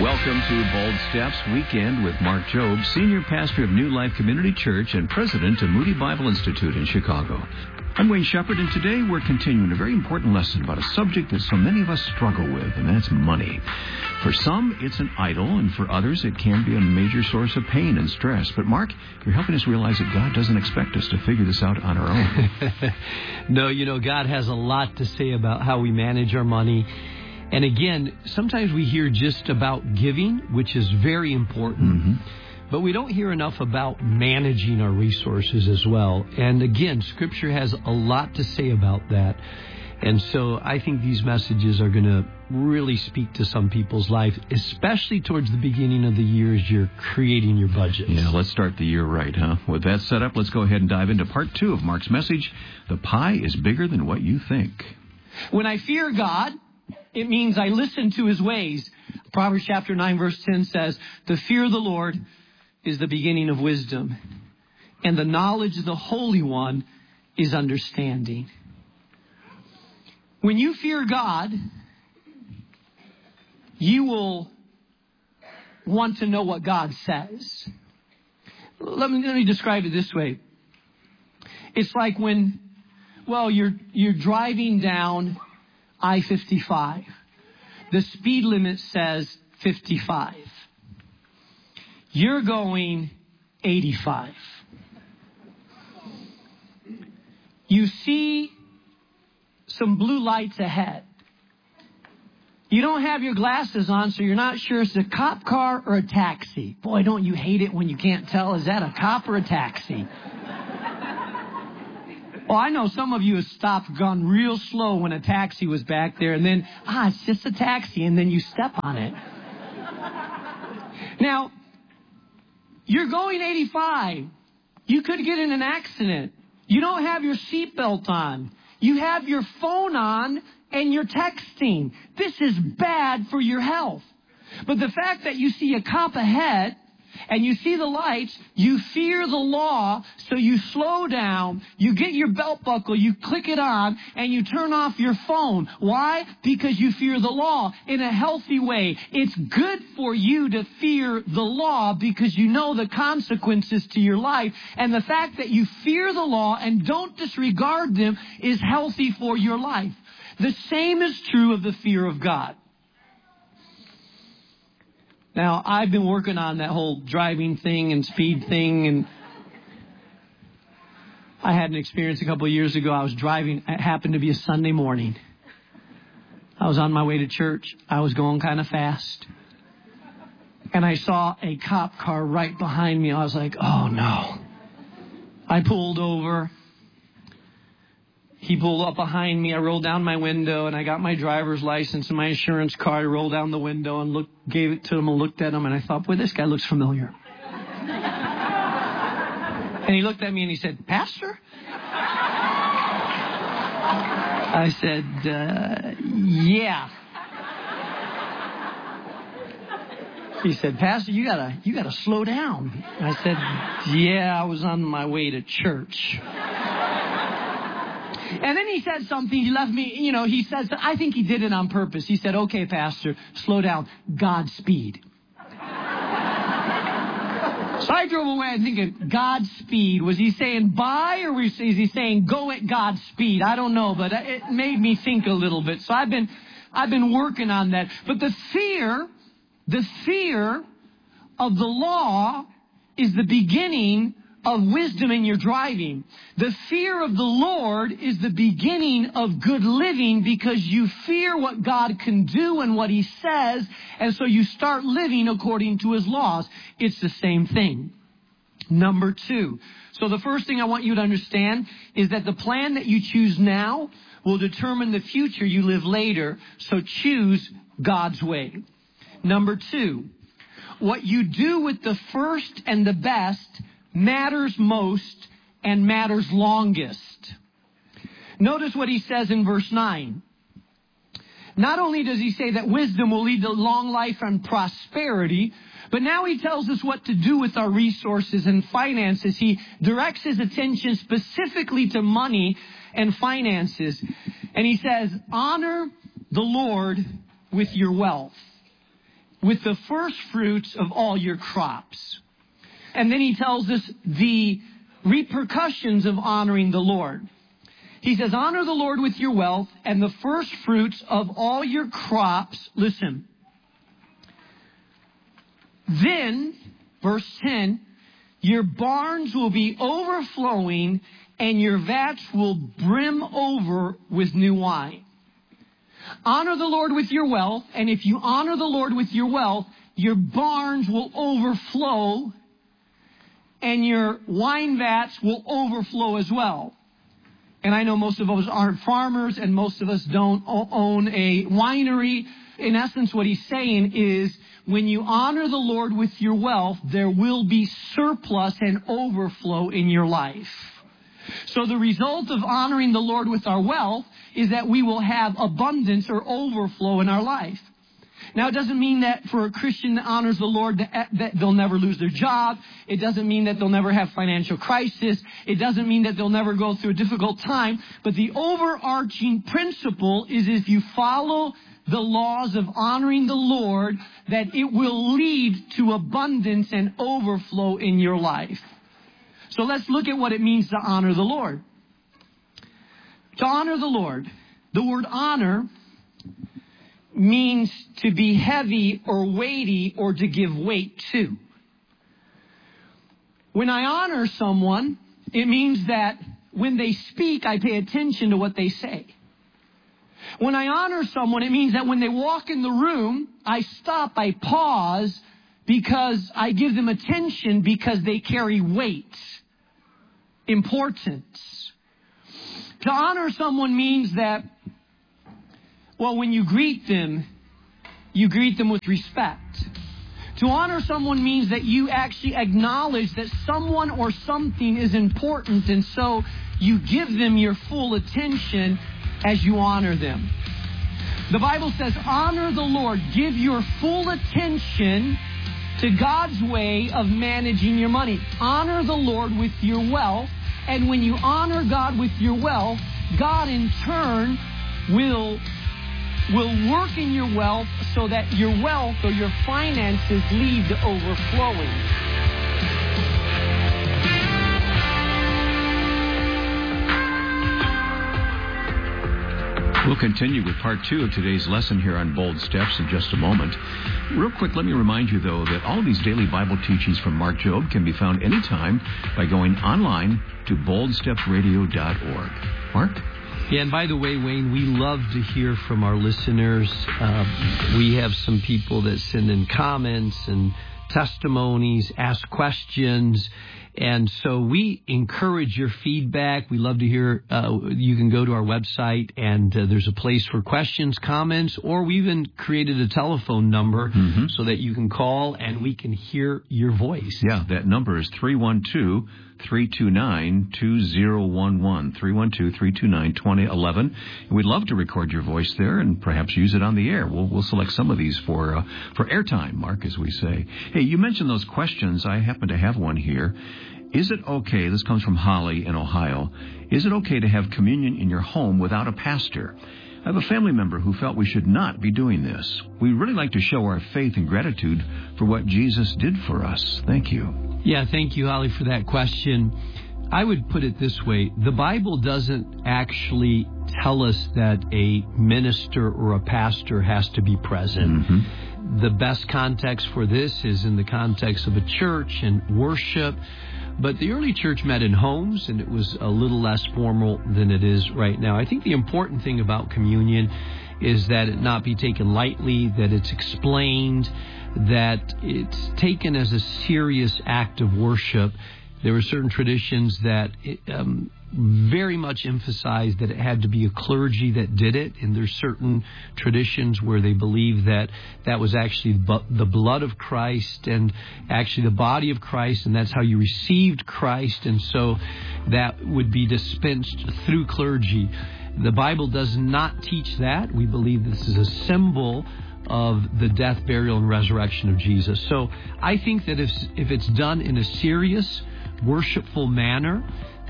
Welcome to Bold Steps Weekend with Mark Jobe, Senior Pastor of New Life Community Church and President of Moody Bible Institute in Chicago. I'm Wayne Shepherd, and today we're continuing a very important lesson about a subject that so many of us struggle with, and that's money. For some, it's an idol, and for others, it can be a major source of pain and stress. But Mark, you're helping us realize that God doesn't expect us to figure this out on our own. No, God has a lot to say about how we manage our money. And again, sometimes we hear just about giving, which is very important, but we don't hear enough about managing our resources as well. And again, Scripture has a lot to say about that. And so I think these messages are going to really speak to some people's life, especially towards the beginning of the year as you're creating your budget. Yeah, let's start the year right, huh? With that set up, let's go ahead and dive into part 2 of Mark's message. The pie is bigger than what you think. When I fear God, it means I listen to his ways. Proverbs chapter 9, verse 10 says, "The fear of the Lord is the beginning of wisdom, and the knowledge of the Holy One is understanding." When you fear God, you will want to know what God says. Let me describe it this way. It's like when, you're driving down I-55. The speed limit says 55. You're going 85. You see some blue lights ahead. You don't have your glasses on, so you're not sure if it's a cop car or a taxi. Boy, don't you hate it when you can't tell, is that a cop or a taxi? Well, I know some of you have stopped, gone real slow when a taxi was back there, and then, it's just a taxi, and then you step on it. Now, you're going 85. You could get in an accident. You don't have your seatbelt on. You have your phone on, and you're texting. This is bad for your health. But the fact that you see a cop ahead, and you see the lights, you fear the law, so you slow down, you get your belt buckle, you click it on, and you turn off your phone. Why? Because you fear the law in a healthy way. It's good for you to fear the law because you know the consequences to your life. And the fact that you fear the law and don't disregard them is healthy for your life. The same is true of the fear of God. Now, I've been working on that whole driving thing and speed thing, and I had an experience a couple of years ago. I was driving. It happened to be a Sunday morning. I was on my way to church. I was going kind of fast, and I saw a cop car right behind me. I was like, oh, no. I pulled over. He pulled up behind me. I rolled down my window, and I got my driver's license and my insurance card. I rolled down the window and gave it to him and looked at him, and I thought, boy, this guy looks familiar. And he looked at me and he said, "Pastor?" I said, yeah. He said, "Pastor, you gotta slow down." I said, yeah, I was on my way to church. And then he said something, he left me, he said, I think he did it on purpose. He said, "Okay, Pastor, slow down. Godspeed." So I drove away thinking, Godspeed. Was he saying bye or is he saying go at God's speed? I don't know, but it made me think a little bit. So I've been working on that. But the fear of the law is the beginning of wisdom in your driving. The fear of the Lord is the beginning of good living because you fear what God can do and what He says, and so you start living according to His laws. It's the same thing. Number 2. So the first thing I want you to understand is that the plan that you choose now will determine the future you live later, so choose God's way. Number 2, what you do with the first and the best matters most and matters longest. Notice what he says in verse 9. Not only does he say that wisdom will lead to long life and prosperity, but now he tells us what to do with our resources and finances. He directs his attention specifically to money and finances. And he says, honor the Lord with your wealth with the first fruits of all your crops. And then he tells us the repercussions of honoring the Lord. He says, honor the Lord with your wealth and the first fruits of all your crops. Listen. Then, verse 10, your barns will be overflowing and your vats will brim over with new wine. Honor the Lord with your wealth, and if you honor the Lord with your wealth, your barns will overflow and your wine vats will overflow as well. And I know most of us aren't farmers and most of us don't own a winery. In essence, what he's saying is when you honor the Lord with your wealth, there will be surplus and overflow in your life. So the result of honoring the Lord with our wealth is that we will have abundance or overflow in our life. Now, it doesn't mean that for a Christian that honors the Lord that they'll never lose their job. It doesn't mean that they'll never have financial crisis. It doesn't mean that they'll never go through a difficult time. But the overarching principle is if you follow the laws of honoring the Lord, that it will lead to abundance and overflow in your life. So let's look at what it means to honor the Lord. To honor the Lord, the word honor means to be heavy or weighty or to give weight to. When I honor someone, it means that when they speak, I pay attention to what they say. When I honor someone, it means that when they walk in the room, I stop, I pause, because I give them attention because they carry weight, importance. To honor someone means that, well, when you greet them with respect. To honor someone means that you actually acknowledge that someone or something is important, and so you give them your full attention as you honor them. The Bible says, honor the Lord. Give your full attention to God's way of managing your money. Honor the Lord with your wealth, and when you honor God with your wealth, God in turn will work in your wealth so that your wealth or your finances lead to overflowing. We'll continue with part 2 of today's lesson here on Bold Steps in just a moment. Real quick, let me remind you, though, that all of these daily Bible teachings from Mark Jobe can be found anytime by going online to boldstepsradio.org. Mark? Yeah, and by the way, Wayne, we love to hear from our listeners. We have some people that send in comments and testimonies, ask questions. And so we encourage your feedback. We love to hear. You can go to our website, and there's a place for questions, comments, or we even created a telephone number so that you can call and we can hear your voice. Yeah, that number is 312-329-2011, 312-329-2011. And we'd love to record your voice there and perhaps use it on the air. We'll select some of these for airtime, Mark, as we say. Hey, you mentioned those questions. I happen to have one here. Is it okay, this comes from Holly in Ohio, is it okay to have communion in your home without a pastor? I have a family member who felt we should not be doing this. We really like to show our faith and gratitude for what Jesus did for us. Thank you. Yeah, thank you, Holly, for that question. I would put it this way. The Bible doesn't actually tell us that a minister or a pastor has to be present. The best context for this is in the context of a church and worship. But the early church met in homes, and it was a little less formal than it is right now. I think the important thing about communion is that it not be taken lightly, that it's explained, that it's taken as a serious act of worship. There were certain traditions that very much emphasized that it had to be a clergy that did it, and there's certain traditions where they believe that that was actually the blood of Christ and actually the body of Christ, and that's how you received Christ, and so that would be dispensed through clergy. The Bible does not teach that. We believe this is a symbol of the death, burial, and resurrection of Jesus. So I think that if it's done in a serious, worshipful manner,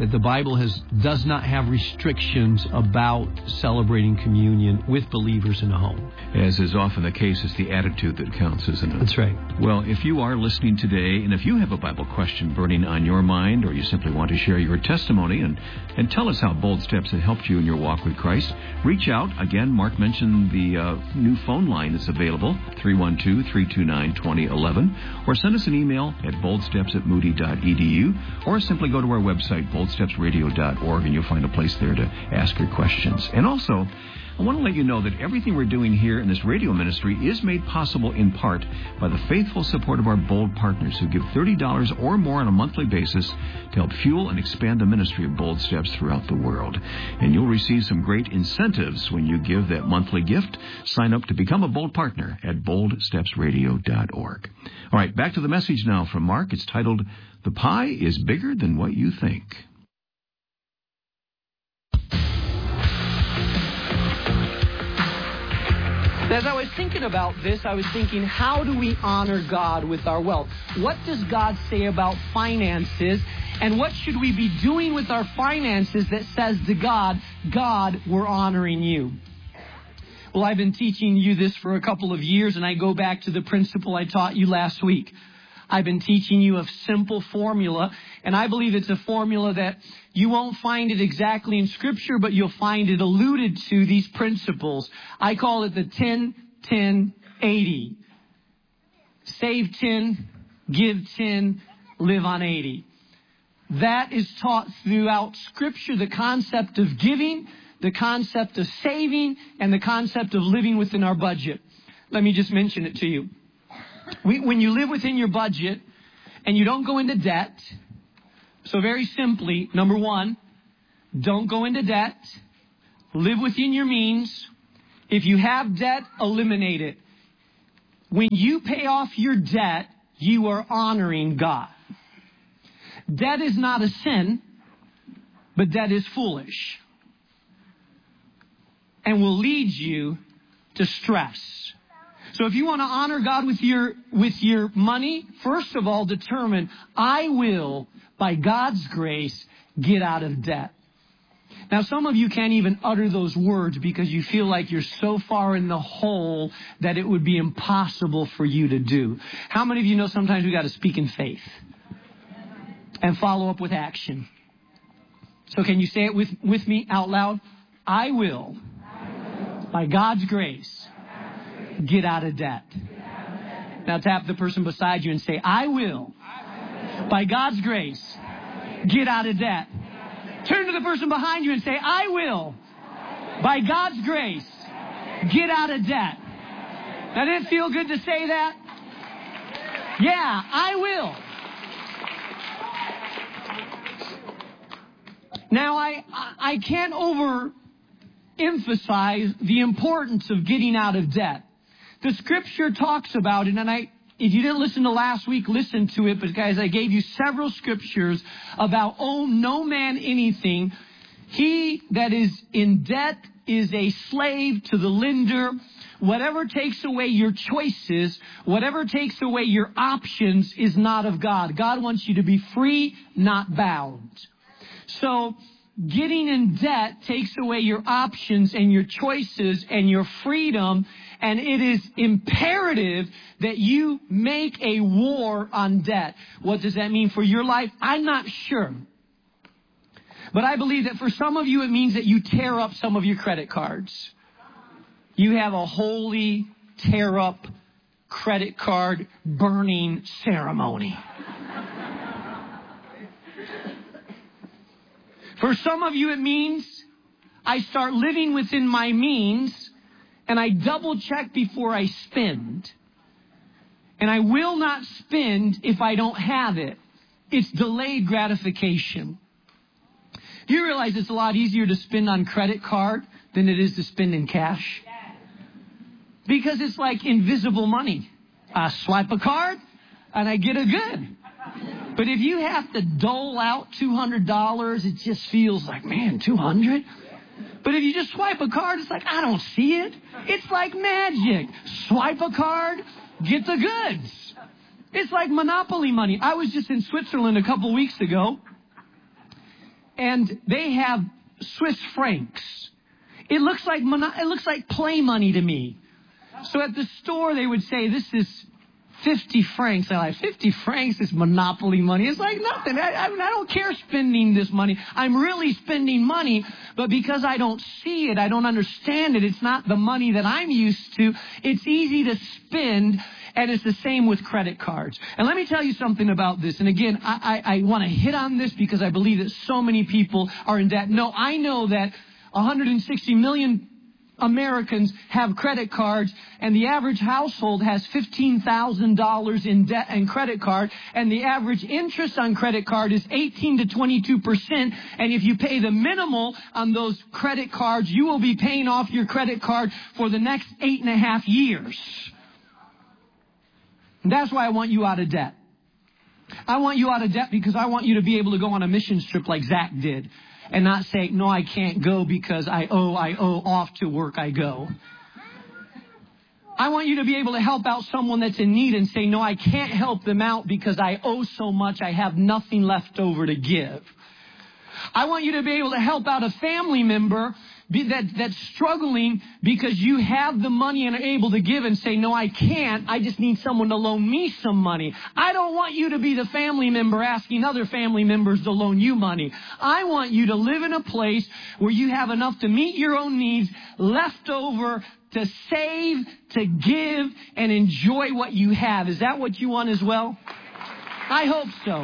that the Bible does not have restrictions about celebrating communion with believers in a home. As is often the case, it's the attitude that counts, isn't it? That's right. Well, if you are listening today, and if you have a Bible question burning on your mind, or you simply want to share your testimony and tell us how Bold Steps have helped you in your walk with Christ, reach out. Again, Mark mentioned the new phone line that's available, 312-329-2011, or send us an email at boldsteps@moody.edu, or simply go to our website, boldstepsradio.org, and you'll find a place there to ask your questions. And also, I want to let you know that everything we're doing here in this radio ministry is made possible in part by the faithful support of our Bold partners who give $30 or more on a monthly basis to help fuel and expand the ministry of Bold Steps throughout the world. And you'll receive some great incentives when you give that monthly gift. Sign up to become a Bold partner at boldstepsradio.org. All right, back to the message now from Mark. It's titled, "The Pie is Bigger Than What You Think." As I was thinking about this, I was thinking, how do we honor God with our wealth? What does God say about finances? And what should we be doing with our finances that says to God, God, we're honoring you? Well, I've been teaching you this for a couple of years, and I go back to the principle I taught you last week. I've been teaching you a simple formula, and I believe it's a formula that you won't find it exactly in Scripture, but you'll find it alluded to, these principles. I call it the 10-10-80. Save 10, give 10, live on 80. That is taught throughout Scripture, the concept of giving, the concept of saving, and the concept of living within our budget. Let me just mention it to you. When you live within your budget and you don't go into debt, so very simply, number one, don't go into debt. Live within your means. If you have debt, eliminate it. When you pay off your debt, you are honoring God. Debt is not a sin, but debt is foolish and will lead you to stress. So if you want to honor God with your money, first of all, determine, I will, by God's grace, get out of debt. Now, some of you can't even utter those words because you feel like you're so far in the hole that it would be impossible for you to do. How many of you know sometimes we got to speak in faith and follow up with action? So can you say it with me out loud? I will, by God's grace, get out of debt. Now tap the person beside you and say, I will, by God's grace, get out of debt. Turn to the person behind you and say, I will, by God's grace, get out of debt. Now, didn't it feel good to say that? Yeah, I will. Now, I can't overemphasize the importance of getting out of debt. The Scripture talks about it, and if you didn't listen to last week, listen to it, because I gave you several Scriptures about owe no man anything. He that is in debt is a slave to the lender. Whatever takes away your choices, whatever takes away your options is not of God. God wants you to be free, not bound. So, getting in debt takes away your options and your choices and your freedom, and it is imperative that you make a war on debt. What does that mean for your life? I'm not sure. But I believe that for some of you, it means that you tear up some of your credit cards. You have a holy tear up credit card burning ceremony. For some of you, it means I start living within my means and I double check before I spend. And I will not spend if I don't have it. It's delayed gratification. Do you realize it's a lot easier to spend on credit card than it is to spend in cash? Because it's like invisible money. I swipe a card and I get a good. But if you have to dole out $200, it just feels like, man, $200? But if you just swipe a card, it's like, I don't see it. It's like magic. Swipe a card, get the goods. It's like Monopoly money. I was just in Switzerland a couple weeks ago. and they have Swiss francs. It looks like play money to me. So at the store, they would say, this is 50 francs. I'm like, 50 francs is monopoly money. It's like nothing. I don't care spending this money. I'm really spending money, but because I don't see it, I don't understand it. It's not the money that I'm used to. It's easy to spend, and it's the same with credit cards. And let me tell you something about this. And again, I want to hit on this because I believe that so many people are in debt. No, I know that 160 million Americans have credit cards, and the average household has $15,000 in debt and credit card, and the average interest on credit card is 18 to 22%. And if you pay the minimal on those credit cards, you will be paying off your credit card for the next 8.5 years. And that's why I want you out of debt. I want you out of debt because I want you to be able to go on a mission trip like Zach did. And not say, no, I can't go because I owe, off to work I go. I want you to be able to help out someone that's in need and say, no, I can't help them out because I owe so much, I have nothing left over to give. I want you to be able to help out a family member that's struggling because you have the money and are able to give and say, no, I can't. I just need someone to loan me some money. I don't want you to be the family member asking other family members to loan you money. I want you to live in a place where you have enough to meet your own needs, left over to save, to give, and enjoy what you have. Is that what you want as well? I hope so.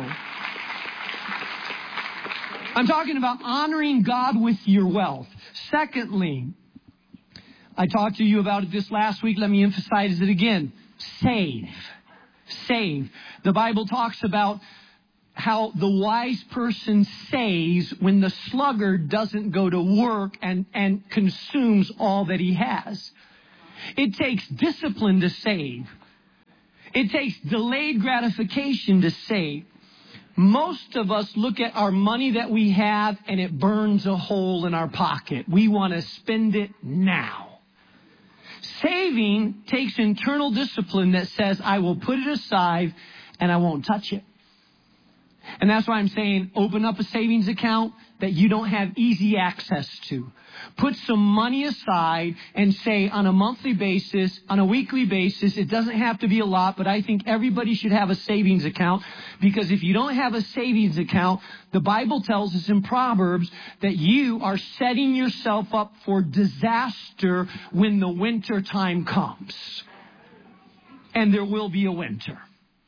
I'm talking about honoring God with your wealth. Secondly, I talked to you about it this last week. Let me emphasize it again. Save. Save. The Bible talks about how the wise person saves when the sluggard doesn't go to work and consumes all that he has. It takes discipline to save. It takes delayed gratification to save. Most of us look at our money that we have and it burns a hole in our pocket. We want to spend it now. Saving takes internal discipline that says, I will put it aside and I won't touch it. And that's why I'm saying open up a savings account that you don't have easy access to. Put some money aside and say on a monthly basis, on a weekly basis, it doesn't have to be a lot, but I think everybody should have a savings account, because if you don't have a savings account, the Bible tells us in Proverbs that you are setting yourself up for disaster when the winter time comes. And there will be a winter.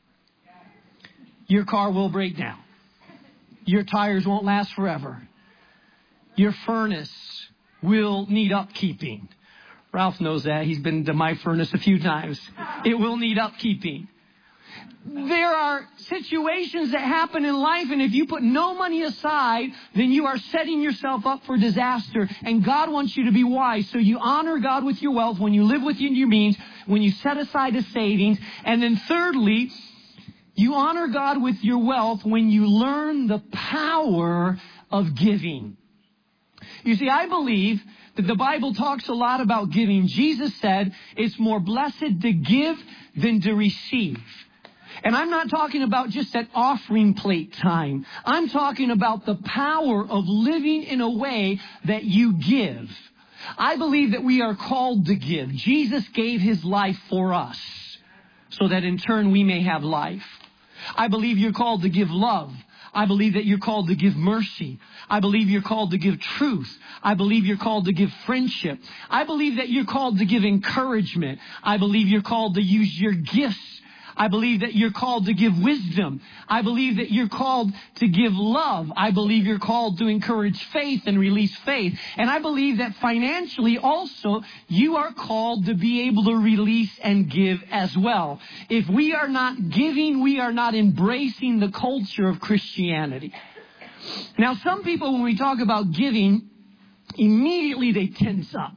Your car will break down. Your tires won't last forever. Your furnace will need upkeeping. Ralph knows that. He's been to my furnace a few times. It will need upkeeping. There are situations that happen in life, and if you put no money aside, then you are setting yourself up for disaster. And God wants you to be wise. So you honor God with your wealth when you live within your means, when you set aside a savings. And then thirdly, you honor God with your wealth when you learn the power of giving. You see, I believe that the Bible talks a lot about giving. Jesus said it's more blessed to give than to receive. And I'm not talking about just at offering plate time. I'm talking about the power of living in a way that you give. I believe that we are called to give. Jesus gave his life for us so that in turn we may have life. I believe you're called to give love. I believe that you're called to give mercy. I believe you're called to give truth. I believe you're called to give friendship. I believe that you're called to give encouragement. I believe you're called to use your gifts. I believe that you're called to give wisdom. I believe that you're called to give love. I believe you're called to encourage faith and release faith. And I believe that financially also you are called to be able to release and give as well. If we are not giving, we are not embracing the culture of Christianity. Now, some people, when we talk about giving, immediately they tense up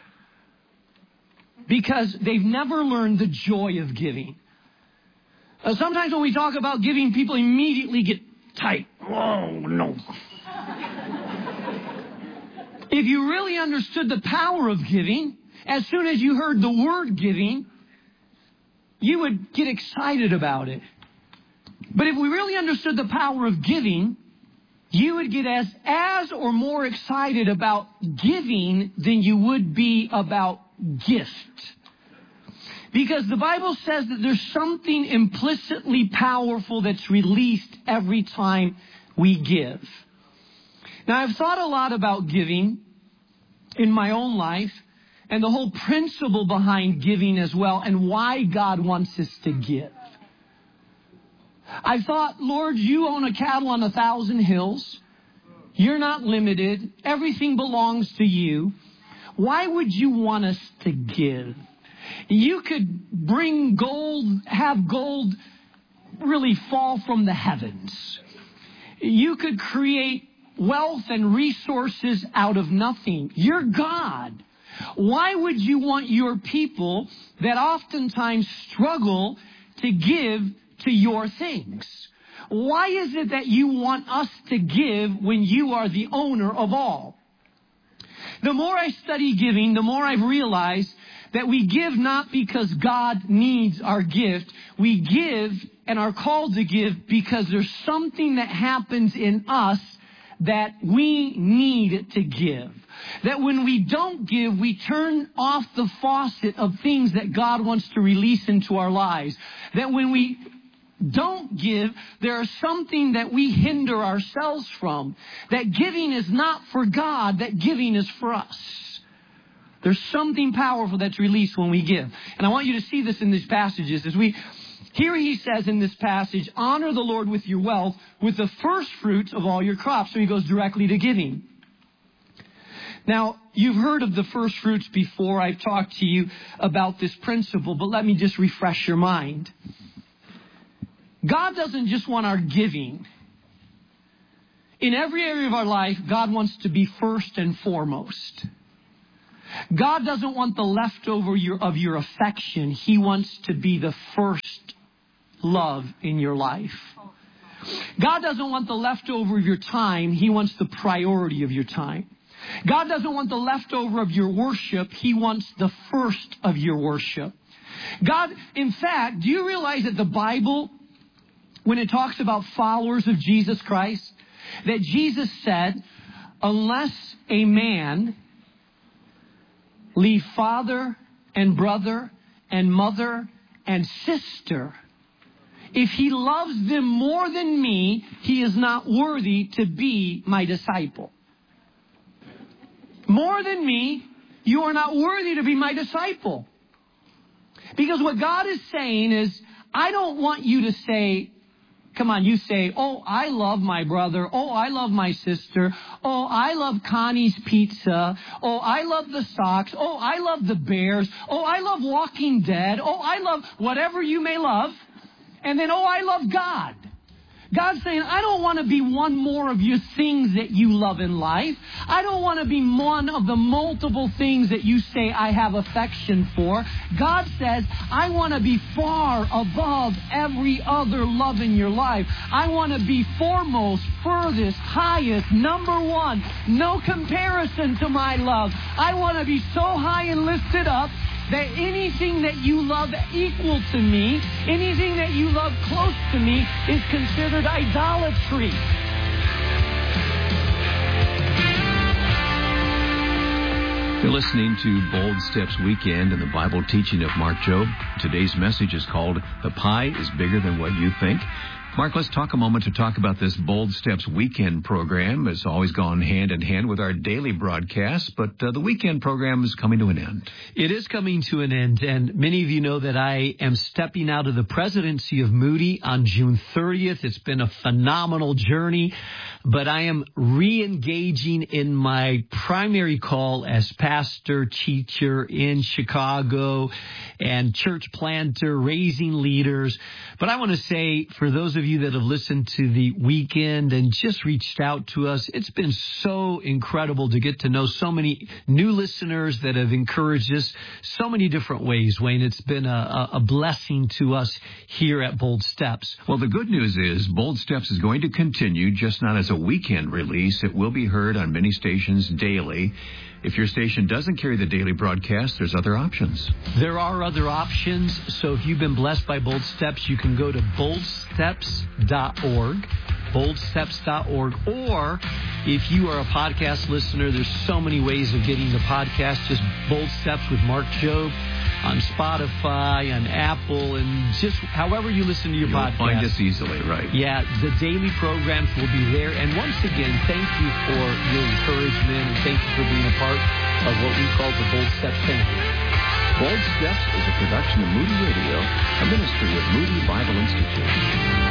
because they've never learned the joy of giving. Sometimes when we talk about giving, people immediately get tight. Oh, no. If you really understood the power of giving, as soon as you heard the word giving, you would get excited about it. But if we really understood the power of giving, you would get as or more excited about giving than you would be about gift. Because the Bible says that there's something implicitly powerful that's released every time we give. Now, I've thought a lot about giving in my own life and the whole principle behind giving as well and why God wants us to give. I thought, Lord, you own a cattle on 1,000 hills. You're not limited. Everything belongs to you. Why would you want us to give? You could bring gold, have gold really fall from the heavens. You could create wealth and resources out of nothing. You're God. Why would you want your people that oftentimes struggle to give to your things? Why is it that you want us to give when you are the owner of all? The more I study giving, the more I've realized that we give not because God needs our gift. We give and are called to give because there's something that happens in us that we need to give. That when we don't give, we turn off the faucet of things that God wants to release into our lives. That when we don't give, there is something that we hinder ourselves from. That giving is not for God, that giving is for us. There's something powerful that's released when we give. And I want you to see this in these passages. Here he says in this passage, honor the Lord with your wealth, with the first fruits of all your crops. So he goes directly to giving. Now, you've heard of the first fruits before. I've talked to you about this principle, but let me just refresh your mind. God doesn't just want our giving. In every area of our life, God wants to be first and foremost. God doesn't want the leftover of your affection. He wants to be the first love in your life. God doesn't want the leftover of your time. He wants the priority of your time. God doesn't want the leftover of your worship. He wants the first of your worship. God, in fact, do you realize that the Bible, when it talks about followers of Jesus Christ, that Jesus said, unless a man leave father and brother and mother and sister, if he loves them more than me, he is not worthy to be my disciple. More than me, you are not worthy to be my disciple. Because what God is saying is, I don't want you to say, come on, you say, oh, I love my brother. Oh, I love my sister. Oh, I love Connie's Pizza. Oh, I love the Sox. Oh, I love the Bears. Oh, I love Walking Dead. Oh, I love whatever you may love. And then, oh, I love God. God's saying, I don't want to be one more of your things that you love in life. I don't want to be one of the multiple things that you say I have affection for. God says, I want to be far above every other love in your life. I want to be foremost, furthest, highest, number one. No comparison to my love. I want to be so high and lifted up that anything that you love equal to me, anything that you love close to me, is considered idolatry. You're listening to Bold Steps Weekend and the Bible teaching of Mark Jobe. Today's message is called, The Pie is Bigger Than What You Think. Mark, let's talk a moment to talk about this Bold Steps Weekend program. It's always gone hand in hand with our daily broadcast, but the weekend program is coming to an end. It is coming to an end, and many of you know that I am stepping out of the presidency of Moody on June 30th. It's been a phenomenal journey, but I am re-engaging in my primary call as pastor, teacher in Chicago, and church planter, raising leaders. But I want to say, for those of you that have listened to the weekend and just reached out to us, it's been so incredible to get to know so many new listeners that have encouraged us so many different ways, Wayne. It's been a blessing to us here at Bold Steps. Well, the good news is Bold Steps is going to continue, just not as a weekend release. It will be heard on many stations daily. If your station doesn't carry the daily broadcast, there's other options. There are other options. So if you've been blessed by Bold Steps, you can go to boldsteps.org. boldsteps.org. Or if you are a podcast listener, there's so many ways of getting the podcast. Just Bold Steps with Mark Jobe on Spotify, on Apple, and just however you listen to your podcast. Find us easily, right? Yeah, the daily programs will be there. And once again, thank you for your encouragement, and thank you for being a part of what we call the Bold Steps family. Bold Steps is a production of Moody Radio, a ministry of Moody Bible Institute.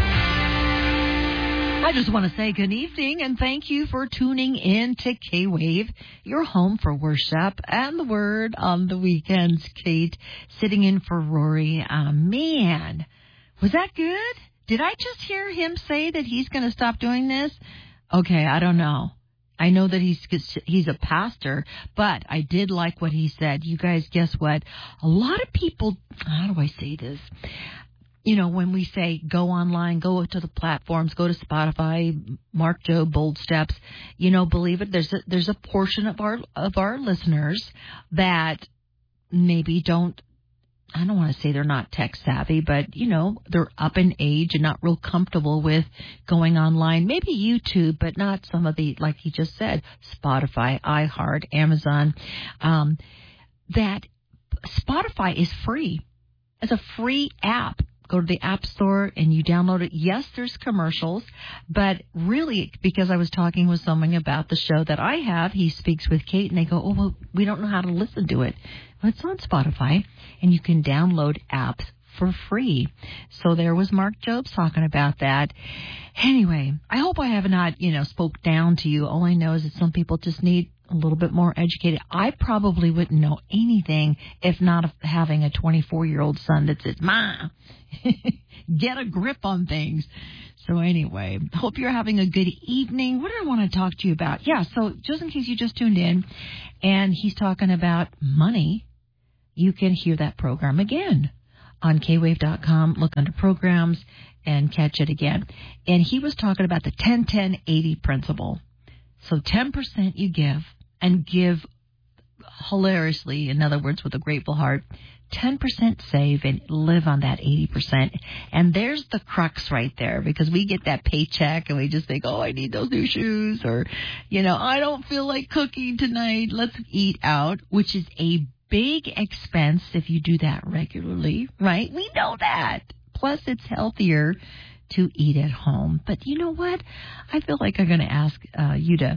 I just want to say good evening and thank you for tuning in to K-Wave, your home for worship and the Word on the weekends. Kate sitting in for Rory. Man, was that good? Did I just hear him say that he's going to stop doing this? Okay, I don't know. I know that he's a pastor, but I did like what he said. You guys, guess what? A lot of people, how do I say this? You know, when we say go online, go to the platforms, go to Spotify, Mark Jobe, Bold Steps, you know, believe it, there's a portion of our listeners that maybe don't, I don't want to say they're not tech savvy, but, you know, they're up in age and not real comfortable with going online. Maybe YouTube, but not some of the, like he just said, Spotify, iHeart, Amazon. That Spotify is free. It's a free app. Go to the App Store and you download it. Yes, there's commercials, but really, because I was talking with someone about the show that I have, He Speaks with Kate, and they go, oh, well, we don't know how to listen to it. Well, it's on Spotify, and you can download apps for free. So there was Mark Jobe talking about that. Anyway, I hope I have not, spoke down to you. All I know is that some people just need a little bit more educated. I probably wouldn't know anything if not having a 24-year-old son that says, Ma, get a grip on things. So anyway, hope you're having a good evening. What do I want to talk to you about? Yeah, so just in case you just tuned in and he's talking about money, you can hear that program again on kwave.com. Look under programs and catch it again. And he was talking about the 10-10-80 principle. So 10% you give, and give hilariously, in other words, with a grateful heart, 10% save and live on that 80%. And there's the crux right there, because we get that paycheck and we just think, oh, I need those new shoes, or, I don't feel like cooking tonight. Let's eat out, which is a big expense if you do that regularly, right? We know that. Plus, it's healthier to eat at home. But you know what? I feel like I'm going to ask you to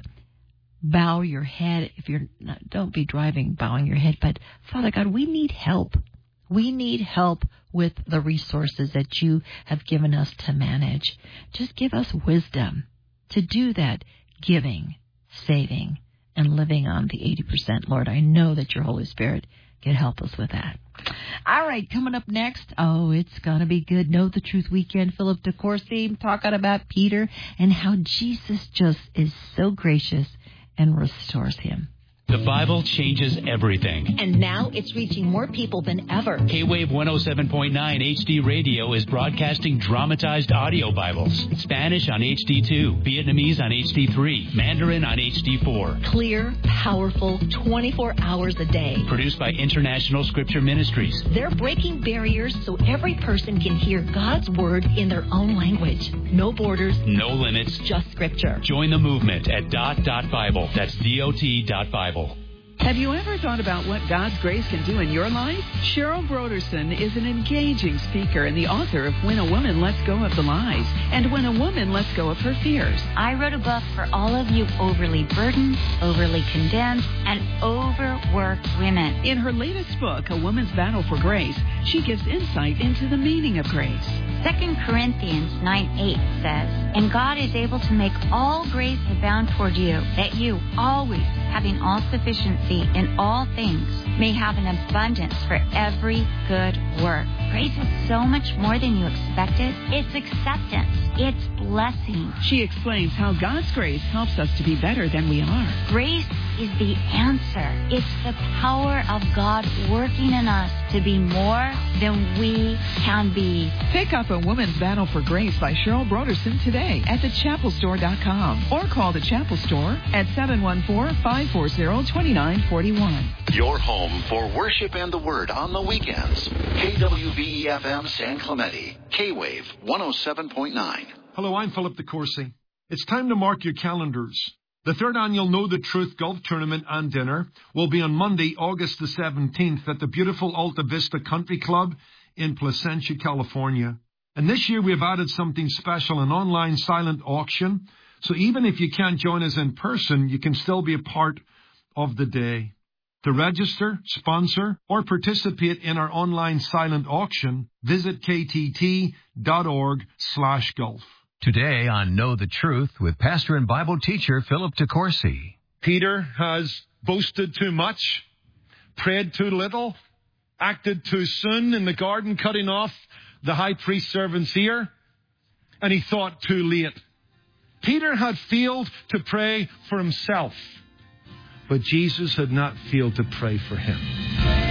bow your head. If you're not, don't be driving, bowing your head. But Father God, we need help. We need help with the resources that you have given us to manage. Just give us wisdom to do that giving, saving, and living on the 80%. Lord, I know that your Holy Spirit can help us with that. All right, coming up next, it's going to be good. Know the Truth Weekend. Philip DeCourcy talking about Peter and how Jesus just is so gracious and restores him. The Bible changes everything. And now it's reaching more people than ever. K-Wave 107.9 HD Radio is broadcasting dramatized audio Bibles. Spanish on HD2, Vietnamese on HD3, Mandarin on HD4. Clear, powerful, 24 hours a day. Produced by International Scripture Ministries. They're breaking barriers so every person can hear God's Word in their own language. No borders. No limits. Just Scripture. Join the movement at dot.bible. That's DOT.Bible. Have you ever thought about what God's grace can do in your life? Cheryl Broderson is an engaging speaker and the author of When a Woman Lets Go of the Lies and When a Woman Lets Go of Her Fears. I wrote a book for all of you overly burdened, overly condemned, and overworked women. In her latest book, A Woman's Battle for Grace, she gives insight into the meaning of grace. 2 Corinthians 9:8 says, And God is able to make all grace abound toward you, that you, always having all sufficiency in all things, may have an abundance for every good work. Grace is so much more than you expected. It's acceptance. It's blessing. She explains how God's grace helps us to be better than we are. Grace is the answer. It's the power of God working in us to be more than we can be. Pick up A Woman's Battle for Grace by Cheryl Broderson today at thechapelstore.com or call the Chapel Store at 714-540-2941. Your home for worship and the Word on the weekends. KWVE-FM San Clemente. K-Wave 107.9. Hello, I'm Philip DeCourcy. It's time to mark your calendars. The third annual Know the Truth Golf Tournament and Dinner will be on Monday, August the 17th at the beautiful Alta Vista Country Club in Placentia, California. And this year we have added something special, an online silent auction. So even if you can't join us in person, you can still be a part of the day. To register, sponsor, or participate in our online silent auction, visit ktt.org/golf. Today on Know the Truth with pastor and Bible teacher Philip DeCourcy. Peter has boasted too much, prayed too little, acted too soon in the garden, cutting off the high priest's servant's ear, and he thought too late. Peter had failed to pray for himself, but Jesus had not failed to pray for him.